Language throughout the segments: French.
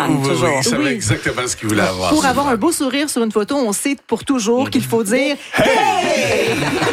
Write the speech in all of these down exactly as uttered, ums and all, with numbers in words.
fun, oui, toujours. Oui, il savait Oui. exactement ce qu'il voulait avoir. Pour avoir un beau sourire sur une photo, on sait pour toujours qu'il faut dire « Hey! »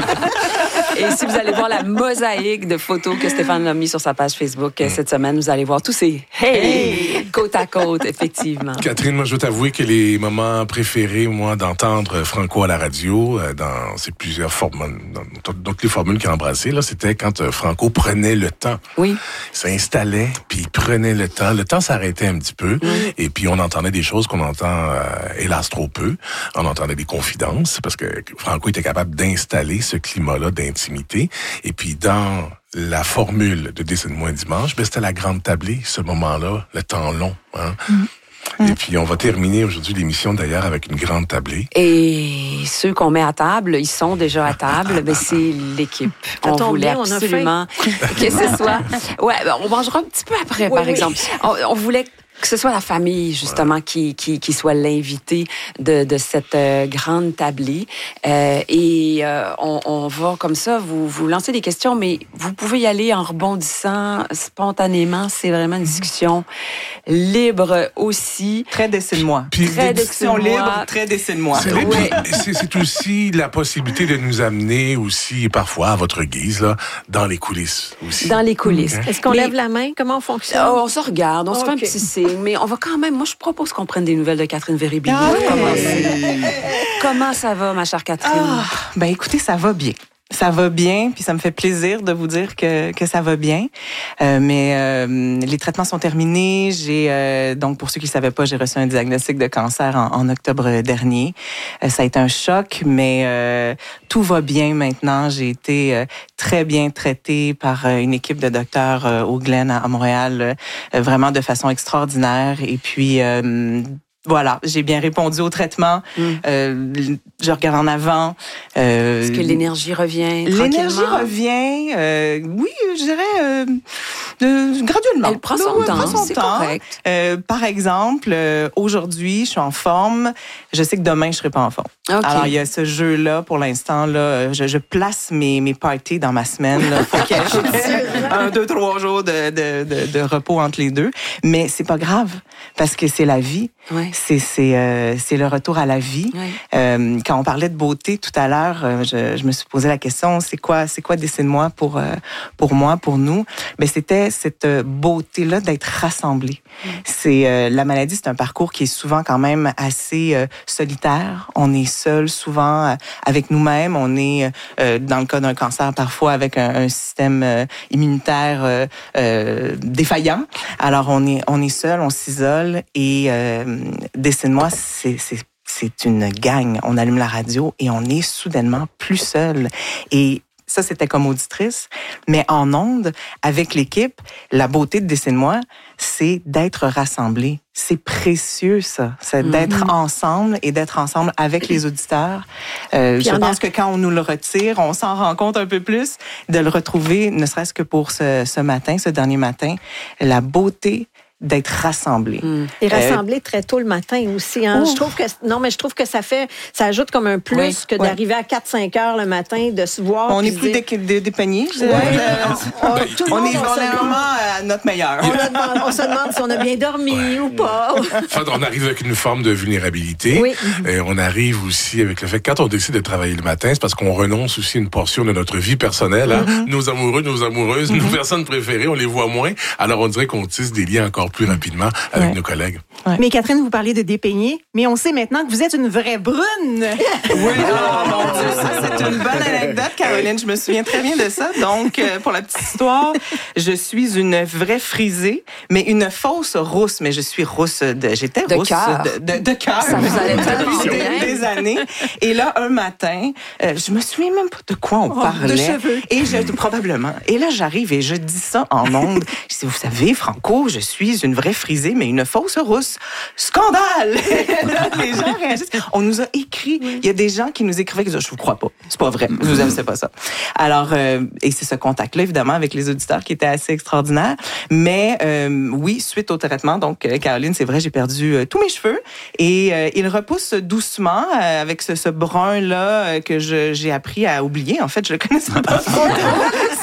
Et si vous allez voir la mosaïque de photos que Stéphane a mis sur sa page Facebook mm. cette semaine, vous allez voir tous ces « Hey! » côte à côte, effectivement. Catherine, moi, je veux t'avouer que les moments préférés, moi, d'entendre Franco à la radio, dans ses plusieurs formules, dans toutes les formules qu'il a embrassées, là, c'était quand Franco prenait le temps. Oui. Il s'installait, puis il prenait le temps. Le temps s'arrêtait un petit peu, mm. et puis on entendait des choses qu'on entend, euh, hélas, trop peu. On entendait des confidences, parce que Franco était capable d'installer ce climat-là d'intimité. Et puis, dans la formule de Dessine-moi dimanche, ben, c'était la grande tablée, ce moment-là, le temps long. Hein? Mm. Et puis, on va terminer aujourd'hui l'émission, d'ailleurs, avec une grande tablée. Et ceux qu'on met à table, ils sont déjà à table, ben c'est l'équipe. On voulait bien, absolument on que ce soit... Ouais, ben on mangera un petit peu après, oui, par oui. exemple. On, on voulait... que ce soit la famille, justement, ouais. qui, qui, qui soit l'invité de, de cette euh, grande tablée. Euh, et euh, on, on va, comme ça, vous, vous lancer des questions, mais vous pouvez y aller en rebondissant spontanément. C'est vraiment une discussion libre aussi. Très dessine-moi. Puis, très discussion libre, très dessine-moi. C'est, ouais. c'est, c'est aussi la possibilité de nous amener aussi, parfois, à votre guise, là, dans les coulisses aussi. Dans les coulisses. Okay. Est-ce qu'on mais, lève la main? Comment on fonctionne? Oh, on se regarde, on okay. se fait un petit signe. Mais on va quand même, moi je propose qu'on prenne des nouvelles de Catherine Véry-Billiot. Ah, Comment, Comment ça va, ma chère Catherine? Ah, ben écoutez, ça va bien. Ça va bien, puis ça me fait plaisir de vous dire que que ça va bien. Euh, mais euh, les traitements sont terminés. J'ai euh, donc pour ceux qui ne savaient pas, j'ai reçu un diagnostic de cancer en, en octobre dernier. Euh, ça a été un choc, mais euh, tout va bien maintenant. J'ai été euh, très bien traitée par euh, une équipe de docteurs euh, au Glen à, à Montréal, euh, vraiment de façon extraordinaire. Et puis euh, Voilà, j'ai bien répondu au traitement. Mm. Euh, je regarde en avant. Euh, Est-ce que l'énergie revient L'énergie revient, euh, oui, je dirais euh, euh, graduellement. Elle prend son oui, temps, prend son c'est temps. correct. Euh, par exemple, euh, aujourd'hui, je suis en forme. Je sais que demain, je serai pas en forme. Okay. Alors, il y a ce jeu-là, pour l'instant, là, je, je place mes, mes parties dans ma semaine. Il faut qu'il y ait un, deux, trois jours de, de, de, de repos entre les deux. Mais c'est pas grave, parce que c'est la vie. Ouais. C'est, c'est, euh, c'est le retour à la vie. Ouais. Euh, quand on parlait de beauté tout à l'heure, euh, je, je me suis posé la question, c'est quoi, c'est quoi Dessine-moi pour, euh, pour moi, pour nous? Ben, c'était cette beauté-là d'être rassemblés. Mm. C'est, euh, la maladie, c'est un parcours qui est souvent quand même assez euh, solitaire. On est seul souvent euh, avec nous-mêmes. On est, euh, dans le cas d'un cancer, parfois avec un, un système euh, immunitaire euh, euh, défaillant. Alors, on est, on est seul, on s'isole et euh, Dessine-moi, c'est, c'est, c'est une gang. On allume la radio et on est soudainement plus seul. Et ça, c'était comme auditrice. Mais en ondes, avec l'équipe, la beauté de Dessine-moi, c'est d'être rassemblés. C'est précieux, ça. C'est mm-hmm. d'être ensemble et d'être ensemble avec les auditeurs. Euh, je pense a... que quand on nous le retire, on s'en rend compte un peu plus de le retrouver, ne serait-ce que pour ce, ce matin, ce dernier matin. La beauté d'être rassemblés. Mmh. Et rassemblés euh, très tôt le matin aussi. Hein? Je trouve que non, mais je trouve que ça fait, ça ajoute comme un plus oui, que oui. d'arriver à quatre cinq heures le matin, de se voir. On n'est plus dire... dé- dé- dépeigné. Ouais, euh, on, on, tout on, on est vraiment à notre meilleur. On, a demandé, on se demande si on a bien dormi ouais. ou pas. Enfin, on arrive avec une forme de vulnérabilité. Oui. Et on arrive aussi avec le fait que quand on décide de travailler le matin, c'est parce qu'on renonce aussi à une portion de notre vie personnelle. Hein? Mm-hmm. Nos amoureux, nos amoureuses, mm-hmm. nos personnes préférées, on les voit moins. Alors on dirait qu'on tisse des liens encore plus rapidement avec ouais. nos collègues. Ouais. Mais Catherine, vous parlez de dépeigner, mais on sait maintenant que vous êtes une vraie brune. Oui, oh mon Dieu, ça c'est une bonne anecdote, Caroline. Je me souviens très bien de ça. Donc, euh, pour la petite histoire, je suis une vraie frisée, mais une fausse rousse. Mais je suis rousse, de, j'étais de rousse cœur. de, de, de cœur. Ça vous allait depuis des, des années. Et là, un matin, euh, je me souviens même pas de quoi on oh, parlait. De cheveux. Et je, probablement. Et là, j'arrive et je dis ça en ondes. Je dis, vous savez, Franco, je suis une vraie frisée, mais une fausse rousse. Scandale! Là, les gens réagissent. On nous a écrit. Oui. Il y a des gens qui nous écrivaient qui disaient, je vous crois pas. C'est pas vrai. Vous aimez, c'est pas ça. Alors, euh, et c'est ce contact-là, évidemment, avec les auditeurs qui était assez extraordinaire. Mais, euh, oui, suite au traitement, donc, euh, Caroline, c'est vrai, j'ai perdu euh, tous mes cheveux et euh, ils repoussent doucement euh, avec ce, ce brun-là euh, que je, j'ai appris à oublier. En fait, je le connaissais pas. Cette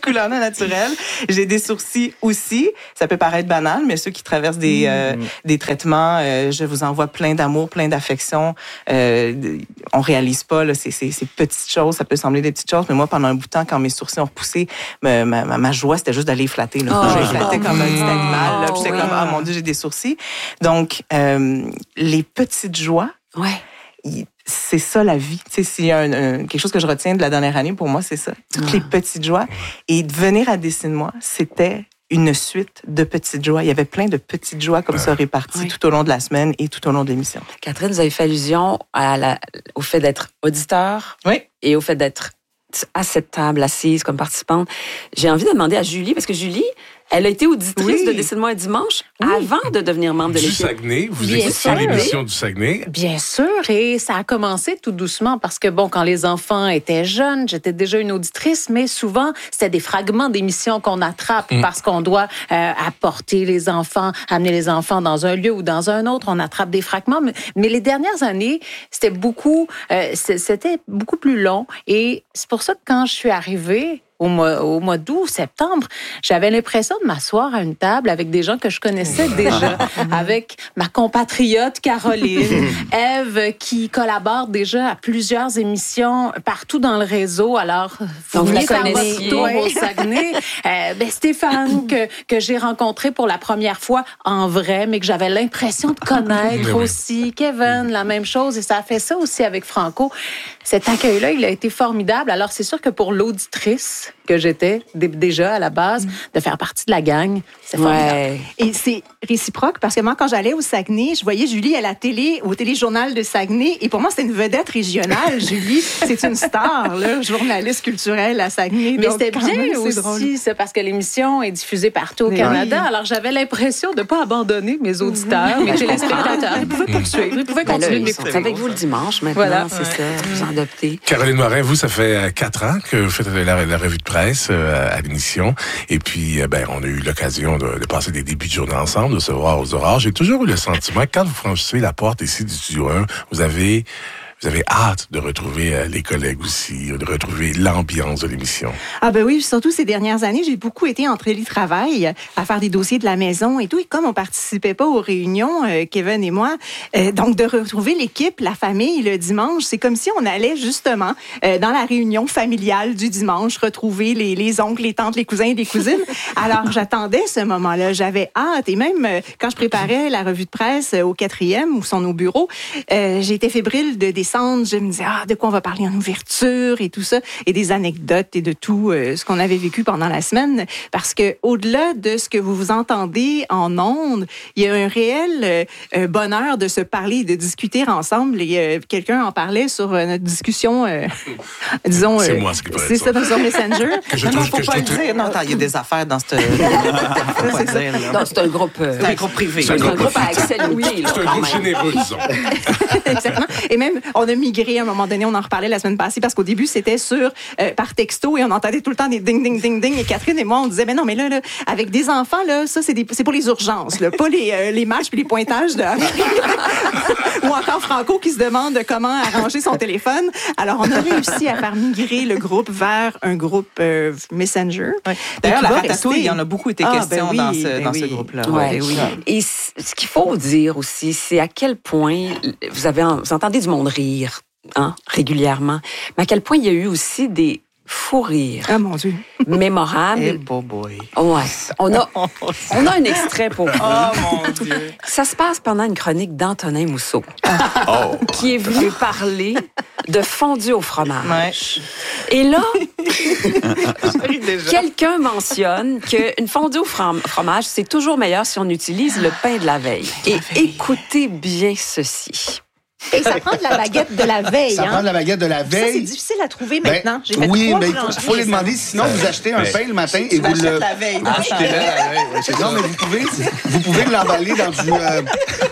de couleur naturelle. J'ai des sourcils aussi. Ça peut paraître banal, mais ceux qui traversent des, mmh. euh, des traitements, euh, je vous envoie plein d'amour, plein d'affection. Euh, on réalise pas là, ces, ces, ces petites choses. Ça peut sembler des petites choses, mais moi, pendant un bout de temps, quand mes sourcils ont repoussé, ma, ma, ma joie, c'était juste d'aller flatter. Là. Oh, je les flattais oh, comme un petit animal. Là, puis j'étais oui. comme, ah mon Dieu, j'ai des sourcils. Donc, euh, les petites joies, ouais. c'est ça la vie. Tu sais, s'il y a un, un, quelque chose que je retiens de la dernière année, pour moi, c'est ça. Toutes ah. les petites joies. Et de venir à Dessine-moi, c'était une suite de petites joies. Il y avait plein de petites joies comme ça réparties oui. tout au long de la semaine et tout au long de l'émission. Catherine, vous avez fait allusion à la, au fait d'être auditeur oui. et au fait d'être à cette table, assise comme participante. J'ai envie de demander à Julie, parce que Julie, elle a été auditrice oui. de Dessine-moi un dimanche oui. avant de devenir membre de l'équipe. Du Saguenay, vous écoutiez l'émission du Saguenay. Bien sûr, et ça a commencé tout doucement parce que, bon, quand les enfants étaient jeunes, j'étais déjà une auditrice, mais souvent, c'était des fragments d'émissions qu'on attrape mm. parce qu'on doit euh, apporter les enfants, amener les enfants dans un lieu ou dans un autre, on attrape des fragments. Mais, mais les dernières années, c'était beaucoup, euh, c'était beaucoup plus long et c'est pour ça que quand je suis arrivée, Au mois, au mois d'août, septembre, j'avais l'impression de m'asseoir à une table avec des gens que je connaissais déjà, avec ma compatriote Caroline, Ève, qui collabore déjà à plusieurs émissions partout dans le réseau. Alors, vous venez faire votre tour au Saguenay. Euh, ben, Stéphane, que, que j'ai rencontré pour la première fois en vrai, mais que j'avais l'impression de connaître oui. aussi. Kevin, la même chose. Et ça a fait ça aussi avec Franco. Cet accueil-là, il a été formidable. Alors, c'est sûr que pour l'auditrice que j'étais déjà à la base, de faire partie de la gang, c'est formidable. Ouais. Et c'est réciproque parce que moi, quand j'allais au Saguenay, je voyais Julie à la télé, au téléjournal de Saguenay, et pour moi, c'est une vedette régionale. Julie, c'est une star, là, journaliste culturelle à Saguenay. Mais c'était bien même, aussi, c'est parce que l'émission est diffusée partout au Mais Canada. Oui. Alors, j'avais l'impression de ne pas abandonner mes auditeurs, mes téléspectateurs. Ils pouvaient poursuivre, ils pouvaient continuer de m'écouter. C'est avec vous le dimanche, maintenant, voilà. c'est ouais. ça, vous en adoptez. Caroline Morin, vous, ça fait quatre ans que vous faites la, la revue de presse euh, à l'émission. Et puis, euh, ben, on a eu l'occasion de, de passer des débuts de journée ensemble, de se voir aux aurores. J'ai toujours eu le sentiment que quand vous franchissez la porte ici du studio un, vous avez... Vous avez hâte de retrouver euh, les collègues aussi, de retrouver l'ambiance de l'émission. Ah ben oui, surtout ces dernières années, j'ai beaucoup été en télétravail à faire des dossiers de la maison et tout. Et comme on participait pas aux réunions, euh, Kevin et moi, euh, donc de retrouver l'équipe, la famille le dimanche, c'est comme si on allait justement euh, dans la réunion familiale du dimanche, retrouver les, les oncles, les tantes, les cousins et les cousines. Alors j'attendais ce moment-là, j'avais hâte. Et même euh, quand je préparais la revue de presse euh, au quatrième, où sont nos bureaux, euh, j'étais fébrile de des je me disais, ah, de quoi on va parler en ouverture et tout ça, et des anecdotes et de tout euh, ce qu'on avait vécu pendant la semaine. Parce que au-delà de ce que vous vous entendez en ondes, il y a un réel euh, bonheur de se parler et de discuter ensemble. Et euh, quelqu'un en parlait sur euh, notre discussion, euh, disons... C'est euh, moi ce qui pourrait C'est ça, sur Messenger. Je non, non, faut pas le dire. Non, attends, il y a des affaires dans ce... Non, c'est un groupe... Euh, c'est un groupe privé. C'est un groupe, groupe à accès limité. C'est un groupe généreux, disons. Exactement. Et même, on a migré à un moment donné, on en reparlait la semaine passée, parce qu'au début, c'était sur euh, par texto et on entendait tout le temps des ding, ding, ding, ding. Et Catherine et moi, on disait, mais non, mais là, là avec des enfants, là, ça, c'est, des, c'est pour les urgences, là, pas les, euh, les matchs puis les pointages de... Ou encore Franco qui se demande comment arranger son téléphone. Alors, on a réussi à faire migrer le groupe vers un groupe euh, Messenger. Ouais. D'ailleurs, la ratatouille, il y en a beaucoup été ah, question ben oui, dans ce, ben dans oui. ce groupe-là. Ouais, ben oui. Et ce qu'il faut dire aussi, c'est à quel point vous avez, vous entendez du monde rire. Hein, régulièrement. Mais à quel point il y a eu aussi des fous rires. Ah, mon Dieu. Mémorables. Hey, boy, boy. Ouais. On a, on a un extrait pour vous. Oh, mon Dieu. Ça se passe pendant une chronique d'Antonin Mousseau, oh. qui est venu parler de fondue au fromage. Ouais. Et là, quelqu'un mentionne qu'une fondue au fromage, c'est toujours meilleur si on utilise le pain de la veille. Et écoutez bien ceci. Et ça prend de la baguette de la veille. Ça hein? prend de la baguette de la veille. Ça, c'est difficile à trouver maintenant. Ben, J'ai fait oui, mais il faut, faut les demander. Sinon, vous achetez un pain le matin et vous le... la veille. Achetez-le la veille. Ouais, c'est non, mais vous pouvez, vous pouvez l'emballer dans du... Euh...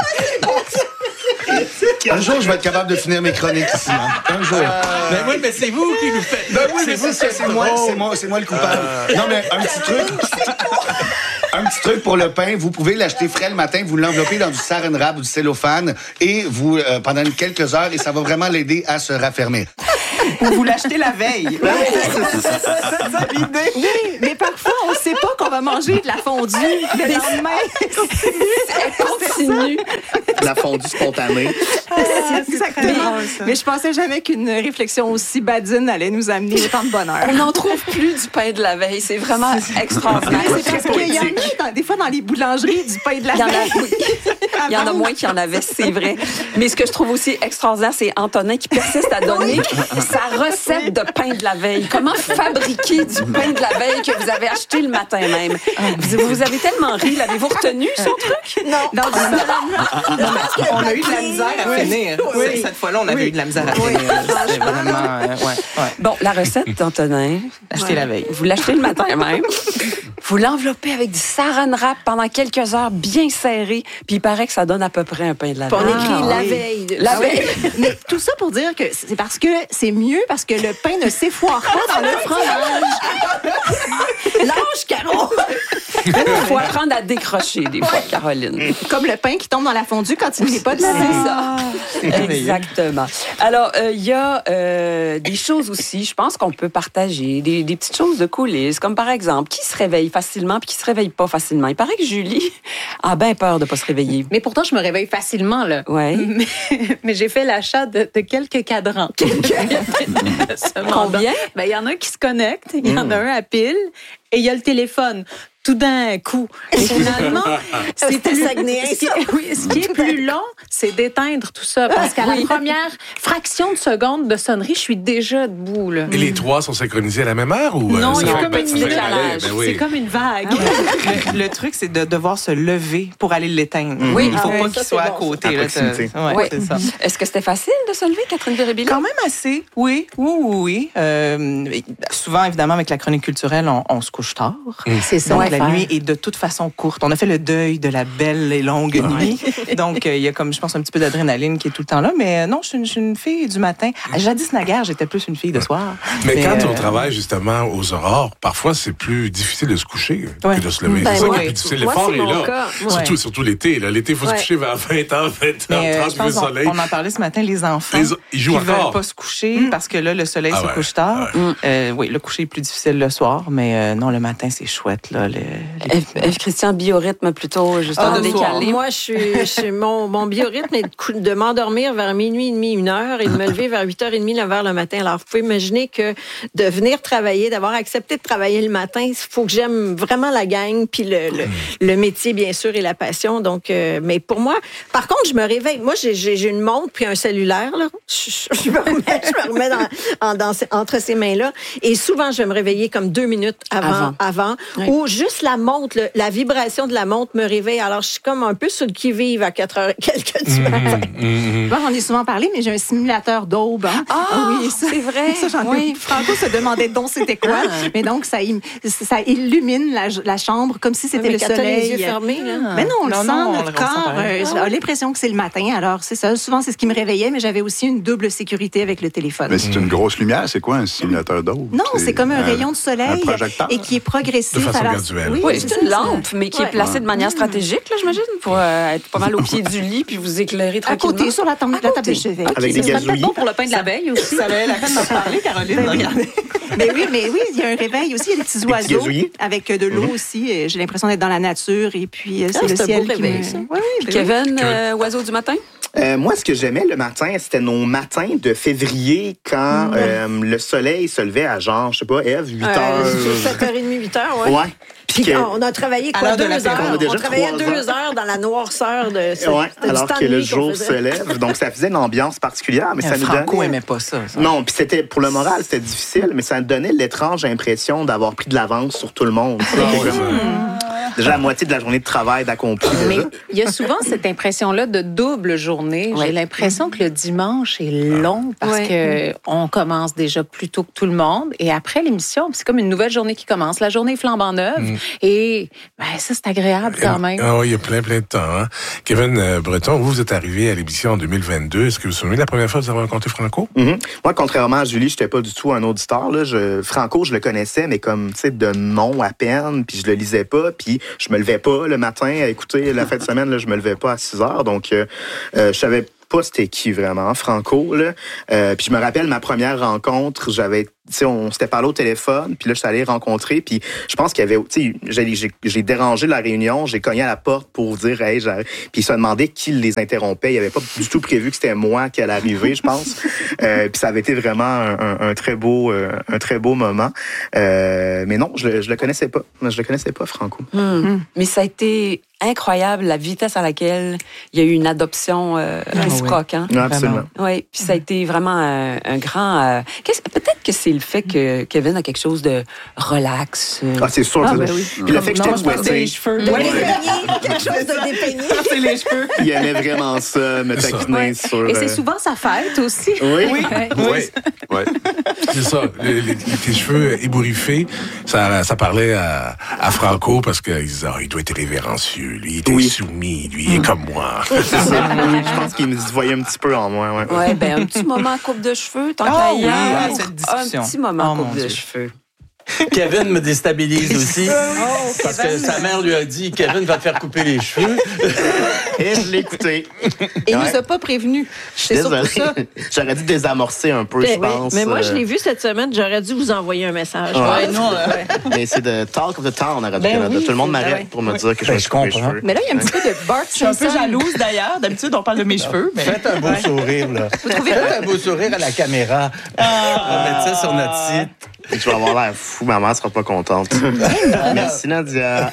Un jour, je vais être capable de finir mes chroniques ici. Hein. Un jour. Euh... Ben oui, mais c'est vous qui nous faites. Ben oui, mais c'est ça, c'est moi, c'est moi, c'est moi le coupable. Euh... Non, mais un petit truc... Un petit truc pour le pain, vous pouvez l'acheter frais le matin, vous l'enveloppez dans du saran wrap ou du cellophane et vous euh, pendant quelques heures et ça va vraiment l'aider à se raffermir. Ou vous l'achetez la veille. C'est ça, c'est ça l'idée. Oui, mais parfois, on ne sait pas qu'on va manger de la fondue le lendemain. Elle continue. La fondue spontanée. C'est exactement ça. Mais je pensais jamais qu'une réflexion aussi badine allait nous amener autant de bonheur. On n'en trouve plus du pain de la veille. C'est vraiment extraordinaire. C'est parce qu'il y en a dans, des fois dans les boulangeries du pain de la Il y en a, veille. oui. Il y en a moins qu'il y en avait, c'est vrai. Mais ce que je trouve aussi extraordinaire, c'est Antonin qui persiste à donner sa recette de pain de la veille. Comment fabriquer du pain de la veille que vous avez acheté le matin même? Vous, vous avez tellement ri. L'avez-vous retenu, son truc? Non. non, non on a eu de la misère à oui. finir. Oui. Cette fois-là, on avait oui. eu de la misère à finir. C'était vraiment... Euh, ouais, ouais. Bon, la recette d'Antonin. Achetez la veille. Vous l'achetez le matin même. Vous l'enveloppez avec du saran wrap pendant quelques heures bien serré, puis il paraît que ça donne à peu près un pain de la veille. On écrit ah, la oui. veille. La ah, veille. Oui. Mais tout ça pour dire que c'est parce que c'est mieux parce que le pain ne s'effoire pas dans le fromage. Lâche, Caro! Il faut apprendre à décrocher des fois, Caroline. Comme le pain qui tombe dans la fondue quand il n'est pas de la veille. Ça. Exactement. Alors, il euh, y a euh, des choses aussi, je pense qu'on peut partager, des, des petites choses de coulisses, comme par exemple, qui se réveille facilement puis qui se réveille pas facilement. Il paraît que Julie a bien peur de pas se réveiller. Mais pourtant, je me réveille facilement, là. Ouais. Mais, mais j'ai fait l'achat de, de quelques cadrans. Combien? Ben, il y en a un qui se connecte, il y en a un à pile, et il y a le téléphone. Tout d'un coup. Et finalement, c'est plus, ce, qui, oui, ce qui est plus long, c'est d'éteindre tout ça. Parce qu'à oui. la première fraction de seconde de sonnerie, je suis déjà debout. Là. Et les trois sont synchronisés à la même heure? Ou non, euh, il y a fait, comme ben, une décalage. Ben oui. C'est comme une vague. Ah, le, le truc, c'est de devoir se lever pour aller l'éteindre. Oui. Il ne faut ah, pas ouais, qu'il soit à côté. Là, ouais, oui. C'est ça. Est-ce que c'était facile de se lever, Catherine Viribili? Quand même assez, oui. Oui, oui, oui. Euh, souvent, évidemment, avec la chronique culturelle, on, on se couche tard. Mm. C'est ça. Donc, la nuit est de toute façon courte. On a fait le deuil de la belle et longue ouais. nuit. Donc, il euh, y a comme, je pense, un petit peu d'adrénaline qui est tout le temps là. Mais euh, non, je suis, une, je suis une fille du matin. Jadis naguère, j'étais plus une fille de soir. Mais, mais quand euh... on travaille justement aux aurores, parfois, c'est plus difficile de se coucher ouais. que de se lever. Ben, c'est ça ouais. qui est plus difficile. L'effort est là. Cas. Surtout, ouais. surtout l'été. Là. L'été, il faut ouais. se coucher vers vingt heures, vingt heures, trente, le soleil. On, on en parlait ce matin, les enfants les, ils jouent qui ne encore. veulent pas se coucher mmh. parce que là, le soleil ah, se ouais. couche tard. Ouais. Euh, oui, le coucher est plus difficile le soir, mais euh, non, le matin, c'est chouette. Là, les, les... Christian, biorhythme plutôt, juste ah, en décalé. Moi, je suis, je suis mon, mon biorhythme est de, de m'endormir vers minuit et demi, une heure, et de me lever vers huit heures trente, neuf heures le matin. Alors, vous pouvez imaginer que de venir travailler, d'avoir accepté de travailler le matin, il faut que j'aime vraiment la gang, puis le, le, le métier, bien sûr, et la passion. Donc, euh, mais pour moi, par contre, je me réveille. Moi, j'ai, j'ai une montre puis un cellulaire, là. Je, je me remets, je me remets dans, en, dans, entre ces mains-là. Et souvent, je vais me réveiller comme deux minutes avant, avant, avant oui. ou juste la montre, le, la vibration de la montre me réveille. Alors, je suis comme un peu sur le qui-vive à quatre heures quelques du matin. Mmh, mmh. Bon, j'en ai souvent parlé, mais j'ai un simulateur d'aube. Hein? Ah, ah, oui, ça, c'est vrai. Ça, j'en oui. ai... Franco se demandait donc c'était quoi. Ah. Mais donc, ça, ça illumine la, la chambre comme si c'était oui, le soleil. Les yeux fermés, là. Mais non, on non, le non, sent, on notre le corps. Euh, ah. J'ai l'impression que c'est le matin. Alors, c'est ça. Souvent, c'est ce qui me réveillait, mais j'avais aussi une double sécurité avec le téléphone. Mais c'est une grosse lumière. C'est quoi un simulateur d'aube? Non, c'est, c'est comme un, un rayon de soleil un et qui est progressif. De façon alors, graduelle. Oui, oui, c'est, c'est une lampe, mais qui ouais. est placée de manière stratégique, là, j'imagine, pour euh, être pas mal au pied du lit puis vous éclairer tranquillement. À côté, sur la, tam- la table de chevet. Okay. Avec des gazouillis. Bon pour le pain de la veille aussi. Ça valait la peine d'en parler, Caroline. Regardez. Mais oui, mais oui, il y a un réveil aussi. Il y a des petits oiseaux avec de l'eau mm-hmm. aussi. J'ai l'impression d'être dans la nature et puis c'est ah, le c'est ciel qui réveil, me... ça. Oui, oui, Kevin, euh, oiseau du matin? Euh, moi, ce que j'aimais le matin, c'était nos matins de février quand mmh. euh, le soleil se levait à genre, je sais pas, Ève, huit heures. Euh, sept heures trente, huit heures, ouais. Ouais. Puis que, on a travaillé quoi, deux heures? On, a déjà on travaillait deux heures. heures dans la noirceur de ce, ouais, alors que le jour se lève. Donc, ça faisait une ambiance particulière. Mais ça nous Franco donnait... aimait pas ça. ça. Non, puis c'était, pour le moral, c'était difficile, mais ça donnait l'étrange impression d'avoir pris de l'avance sur tout le monde. Déjà la moitié de la journée de travail d'accompli. Mais il y a souvent cette impression-là de double journée. Ouais. J'ai l'impression que le dimanche est long parce ouais. qu'on commence déjà plus tôt que tout le monde. Et après l'émission, c'est comme une nouvelle journée qui commence. La journée flambant neuve. Mm. Et ben, ça, c'est agréable quand même. Ah oui, il y a plein, plein de temps. Hein? Kevin euh, Breton, vous, vous êtes arrivé à l'émission en deux mille vingt-deux. Est-ce que vous vous souvenez de la première fois que vous avez rencontré Franco? Mm-hmm. Moi, contrairement à Julie, je n'étais pas du tout un auditeur. Là. Je, Franco, je le connaissais, mais comme, tu sais, de nom à peine. Puis je le lisais pas. Puis je me levais pas le matin à écouter la fin de semaine. Là, je me levais pas à six heures. Donc, euh, euh, je savais pas c'était qui vraiment, Franco, là. Euh, puis je me rappelle ma première rencontre, j'avais, tu sais, on s'était parlé au téléphone, puis là, je suis allé rencontrer, puis je pense qu'il y avait, tu sais, j'ai, j'ai, j'ai dérangé la réunion, j'ai cogné à la porte pour dire, hey, j'ai... puis il se demandait qui les interrompait. Il avait pas du tout prévu que c'était moi qui allait arriver, je pense. Euh, puis ça avait été vraiment un, un, un très beau, euh, un très beau moment. Euh, mais non, je, je le connaissais pas. Je le connaissais pas, Franco. Mmh. Mmh. Mais ça a été incroyable la vitesse à laquelle il y a eu une adoption euh, ah, réciproque. Oui. Hein? Absolument. Oui, puis ça a été vraiment un, un grand... Euh, peut-être que c'est le fait que Kevin a quelque chose de relax. Euh... Ah, c'est sûr. Ah, ben oui. Puis le fait que j'étais pointé. Les cheveux. De ouais. dépeigner, quelque chose de dépeigné. C'est les cheveux. Il aimait vraiment ça, me taquiner ouais. sur... Et c'est souvent sa fête aussi. Oui. Oui. oui. oui. C'est ça. Les, les, tes cheveux ébouriffés, ça, ça parlait à, à Franco parce qu'il disait, oh, il doit être révérencieux. Lui, il était oui. soumis. Lui, il est comme moi. Je pense qu'il me voyait un petit peu en moi. Ouais, ouais ben un petit moment coupe de cheveux, tant oh, qu'il y a oui, cette discussion. Un petit moment oh, coupe de Dieu. cheveux. Kevin me déstabilise aussi. Oh, parce Kevin. que sa mère lui a dit Kevin va te faire couper les cheveux. Et je l'ai écouté. Et il ouais. nous a pas prévenus. C'est désolé. Ça. J'aurais dû désamorcer un peu, mais, je pense. Mais moi, je l'ai vu cette semaine. J'aurais dû vous envoyer un message. Ouais. Ouais, non, ouais. Mais c'est de Talk of the Town à Radio-Canada. Ben oui, tout le monde m'arrête ouais. pour me dire que je me coupe les cheveux. Mais là, il y a un petit peu de Bart. Je suis un peu jalouse, d'ailleurs. D'habitude, on parle de mes cheveux. Mais... Faites un beau ouais. sourire, là. Faites un beau sourire à la caméra. Ah. On va mettre ça sur notre site. Et tu vas avoir l'air fou, ma mère sera pas contente. Merci, Nadia.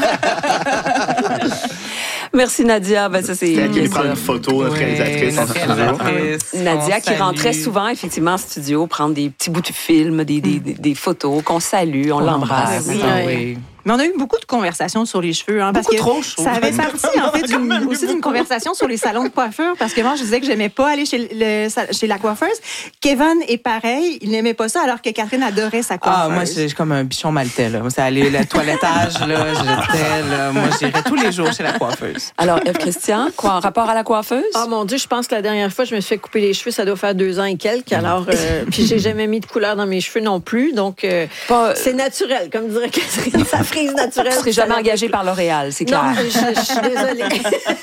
Merci, Nadia. Ben, ça, c'est. C'est elle qui prend une photo, notre oui, réalisatrice en studio. Nadia qui rentrait souvent, effectivement, en studio, prendre des petits bouts de film, des, des, des, des photos qu'on salue, on, on l'embrasse. Oui, oui. Mais on a eu beaucoup de conversations sur les cheveux. Hein, parce beaucoup que trop, je ça avait parti, en fait, d'une, aussi d'une conversation sur les salons de coiffure. Parce que moi, je disais que j'aimais pas aller chez, le, chez la coiffeuse. Kevin est pareil. Il n'aimait pas ça, alors que Catherine adorait sa coiffeuse. Ah, moi, je suis comme un bichon maltais, là. Moi, c'est aller le toilettage, là. J'étais, là. Moi, j'irais tous les jours chez la coiffeuse. Alors, Ève Christian, quoi, en rapport à la coiffeuse? Ah, mon Dieu, je pense que la dernière fois, je me suis fait couper les cheveux, ça doit faire deux ans et quelques. Alors, euh, puis j'ai jamais mis de couleur dans mes cheveux non plus. Donc, euh, pas, c'est naturel, comme dirait Catherine. Ça frise naturelle. Jamais engagé par L'Oréal, c'est clair. Non, je, je suis désolée.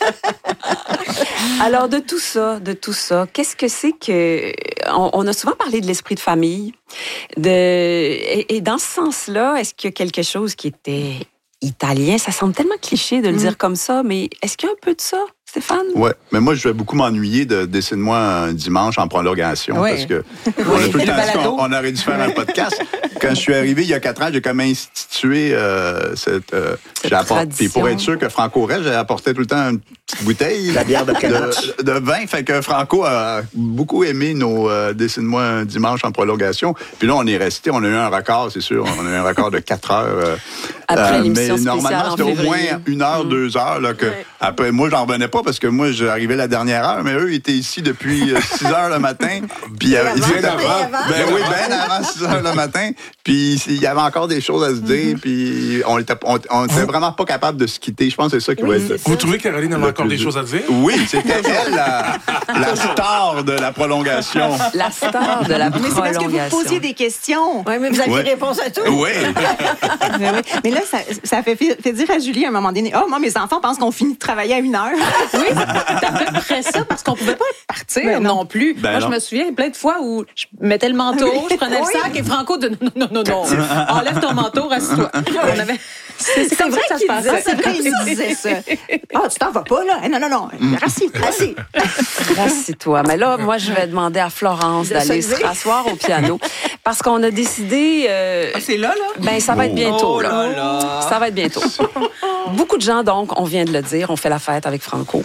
Alors, de tout ça, de tout ça, qu'est-ce que c'est que... On, on a souvent parlé de l'esprit de famille. De, et, et dans ce sens-là, est-ce qu'il y a quelque chose qui était italien? Ça semble tellement cliché de le mm. dire comme ça, mais est-ce qu'il y a un peu de ça, Stéphane? Oui, mais moi, je vais beaucoup m'ennuyer de Dessine-moi un dimanche en prolongation, oui. parce que oui. on a tout le temps on, on aurait dû faire un podcast. Quand je suis arrivé il y a quatre ans, j'ai comme institué euh, cette, euh, cette tradition. Puis pour être sûr que Franco reste, j'ai apporté tout le temps une petite bouteille La bière de, de, de vin. Fait que Franco a beaucoup aimé nos euh, Dessine-moi un dimanche en prolongation. Puis là, on est resté, on a eu un record, c'est sûr. On a eu un record de quatre heures. Euh, après euh, l'émission mais normalement, c'était au moins une heure, mmh. deux heures. Là, que, ouais. Après, moi, j'en revenais pas parce que moi, j'arrivais la dernière heure, mais eux, ils étaient ici depuis six heures le matin. Puis euh, ils étaient avant. Ben oui, bien avant six heures le matin. Puis il y avait encore des choses à se dire, mm-hmm. puis on était, on, on était vraiment pas capable de se quitter. Je pense que c'est ça qui oui, va être... Vous trouvez que Caroline avait encore des choses à dire? Oui, c'était elle, la, la star de la prolongation. La star de la prolongation. Mais c'est parce que vous posiez des questions. Oui, mais vous aviez oui. réponse à tout. Oui. mais, oui. mais là, ça, ça fait, fait dire à Julie à un moment donné, « Oh, moi, mes enfants pensent qu'on finit de travailler à une heure. » Oui, c'est à peu près ça, parce qu'on pouvait pas partir ben non. non plus. Ben moi, non. je me souviens plein de fois où je mettais le manteau, oui. je prenais oui. le sac et Franco de « Non, non, non, non. Enlève ton manteau, reste-toi. » On avait... C'est, c'est, c'est vrai que ça se passait. C'est vrai qu'il disait ça. Ah, oh, tu t'en vas pas, là? Non, non, non. Rassis, rassis. Rassis-toi. Mais là, moi, je vais demander à Florence de d'aller se rasseoir au piano. Parce qu'on a décidé... Euh, ah, c'est là, là? Ben, ça va être bientôt, oh, là. là, là. Ça va être bientôt. Beaucoup de gens, donc, on vient de le dire, on fait la fête avec Franco.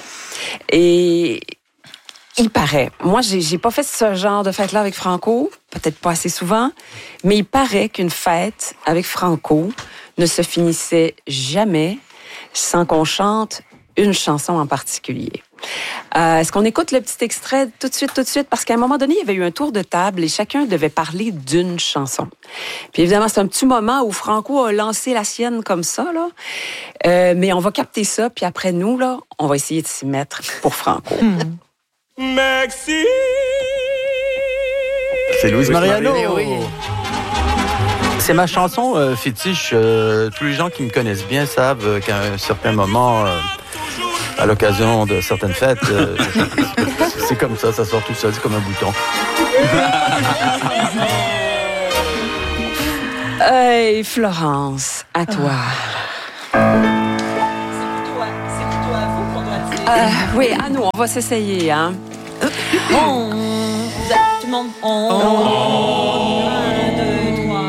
Et... Il paraît. Moi, j'ai, j'ai pas fait ce genre de fête-là avec Franco, peut-être pas assez souvent, mais il paraît qu'une fête avec Franco ne se finissait jamais sans qu'on chante une chanson en particulier. Euh, est-ce qu'on écoute le petit extrait tout de suite, tout de suite? Parce qu'à un moment donné, il y avait eu un tour de table et chacun devait parler d'une chanson. Puis évidemment, c'est un petit moment où Franco a lancé la sienne comme ça, là. Euh, mais on va capter ça, puis après nous, là, on va essayer de s'y mettre pour Franco. Hmm. Merci. C'est Louise Mariano. Oui. C'est ma chanson euh, fétiche. Euh, tous les gens qui me connaissent bien savent euh, qu'à un certain moment, euh, à l'occasion de certaines fêtes. Euh, c'est comme ça, ça sort tout seul, c'est comme un bouton. Hey, Florence, à toi. C'est plutôt à, c'est plutôt à vous qu'on doit dire. Euh, oui, à nous, on va s'essayer, hein. On, tout le monde, on, on,